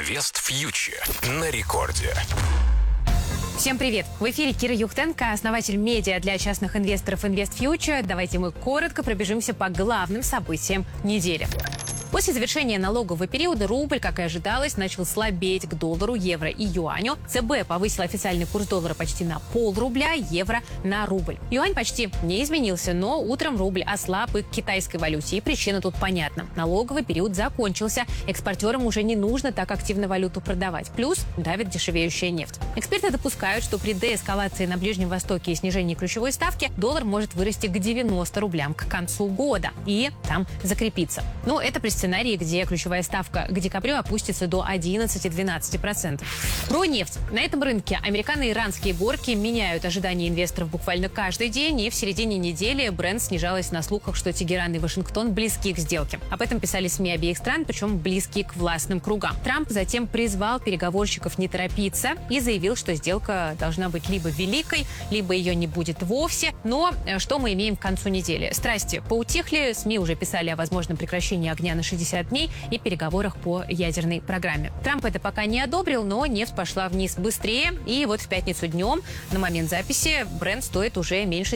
Инвест Фьючер на рекорде. Всем привет! В эфире Кира Юхтенко, основатель медиа для частных инвесторов Invest Future. Давайте мы коротко пробежимся по главным событиям недели. После завершения налогового периода рубль, как и ожидалось, начал слабеть к доллару, евро и юаню. ЦБ повысил официальный курс доллара почти на пол-рубля, евро на рубль. Юань почти не изменился, но утром рубль ослаб и к китайской валюте. И причина тут понятна. Налоговый период закончился, экспортерам уже не нужно так активно валюту продавать. Плюс давит дешевеющая нефть. Эксперты допускают, что при деэскалации на Ближнем Востоке и снижении ключевой ставки доллар может вырасти к 90 рублям к концу года и там закрепиться. Но это при сценарии, где ключевая ставка к декабрю опустится до 11-12%. Про нефть. На этом рынке американо-иранские горки меняют ожидания инвесторов буквально каждый день, и в середине недели Brent снижалась на слухах, что Тегеран и Вашингтон близки к сделке. Об этом писали СМИ обеих стран, причем близки к властным кругам. Трамп затем призвал переговорщиков не торопиться и заявил, что сделка должна быть либо великой, либо ее не будет вовсе. Но что мы имеем к концу недели? Страсти поутихли, СМИ уже писали о возможном прекращении огня на 60 дней и переговорах по ядерной программе. Трамп это пока не одобрил, но нефть пошла вниз быстрее. И вот в пятницу днем, на момент записи, Brent стоит уже меньше